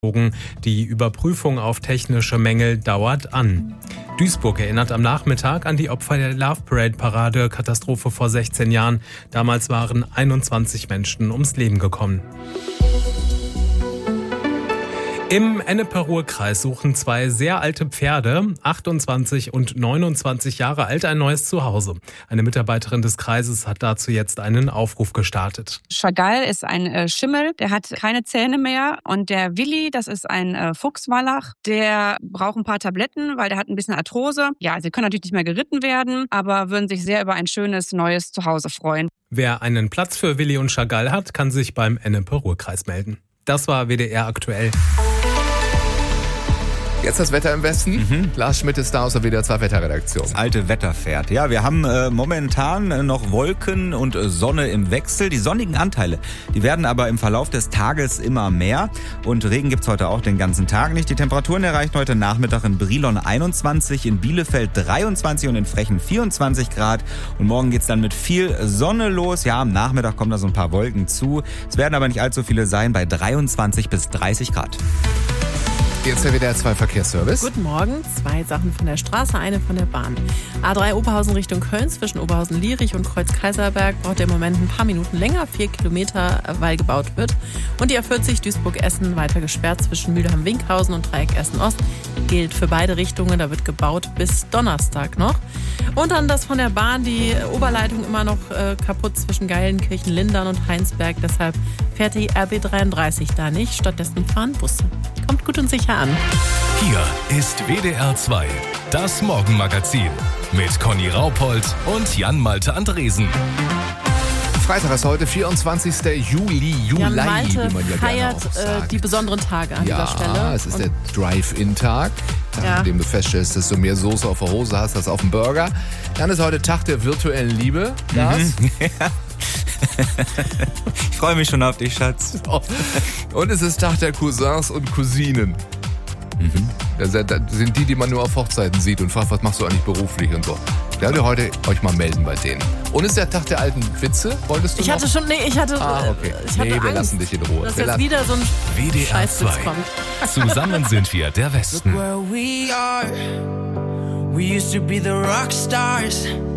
Die Überprüfung auf technische Mängel dauert an. Duisburg erinnert am Nachmittag an die Opfer der Love Parade Katastrophe vor 16 Jahren. Damals waren 21 Menschen ums Leben gekommen. Im Ennepe-Ruhr-Kreis suchen zwei sehr alte Pferde, 28 und 29 Jahre alt, ein neues Zuhause. Eine Mitarbeiterin des Kreises hat dazu jetzt einen Aufruf gestartet. Chagall ist ein Schimmel, der hat keine Zähne mehr. Und der Willi, das ist ein Fuchswallach, der braucht ein paar Tabletten, weil der hat ein bisschen Arthrose. Ja, sie können natürlich nicht mehr geritten werden, aber würden sich sehr über ein schönes neues Zuhause freuen. Wer einen Platz für Willi und Chagall hat, kann sich beim Ennepe-Ruhr-Kreis melden. Das war WDR aktuell. Jetzt das Wetter im Westen. Lars Schmidt ist da aus der WDR 2 Wetterredaktion. Das alte Wetterpferd. Ja, wir haben momentan noch Wolken und Sonne im Wechsel. Die sonnigen Anteile, die werden aber im Verlauf des Tages immer mehr. Und Regen gibt's heute auch den ganzen Tag nicht. Die Temperaturen erreichen heute Nachmittag in Brilon 21, in Bielefeld 23 und in Frechen 24 Grad. Und morgen geht's dann mit viel Sonne los. Ja, am Nachmittag kommen da so ein paar Wolken zu. Es werden aber nicht allzu viele sein, bei 23 bis 30 Grad. Jetzt der WDR 2 Verkehrsservice. Guten Morgen. 2 Sachen von der Straße, eine von der Bahn. A3 Oberhausen Richtung Köln zwischen Oberhausen-Lierich und Kreuz-Kaiserberg braucht im Moment ein paar Minuten länger, 4 Kilometer, weil gebaut wird. Und die A40 Duisburg-Essen weiter gesperrt zwischen Mülheim-Winkhausen und Dreieck Essen-Ost. Gilt für beide Richtungen, da wird gebaut bis Donnerstag noch. Und dann das von der Bahn, die Oberleitung immer noch kaputt zwischen Geilenkirchen, Lindern und Heinsberg. Deshalb fährt die RB33 da nicht. Stattdessen fahren Busse. Kommt gut und sicher an. Hier ist WDR 2, das Morgenmagazin mit Conny Raupold und Jan-Malte Andresen. Freitag ist heute, 24. Juli, Jan Malte wie man ja feiert gerne auch sagt. die besonderen Tage an dieser Stelle. Ja, es ist der Drive-In-Tag, an dem du feststellst, dass du mehr Soße auf der Hose hast als auf dem Burger. Dann ist heute Tag der virtuellen Liebe. Lars? Ich freue mich schon auf dich, Schatz. Und es ist Tag der Cousins und Cousinen. Das sind die man nur auf Hochzeiten sieht und fragt, was machst du eigentlich beruflich und so. Ich werde heute euch mal melden bei denen. Und es ist der Tag der alten Witze. Wolltest du Ich hatte noch? schon, ich hatte Okay. Wir Angst, lassen dich in Ruhe. dass jetzt wieder so ein WDR Scheißwitz 2. kommt. Zusammen sind wir der Westen. Where we are, we used to be the rock stars.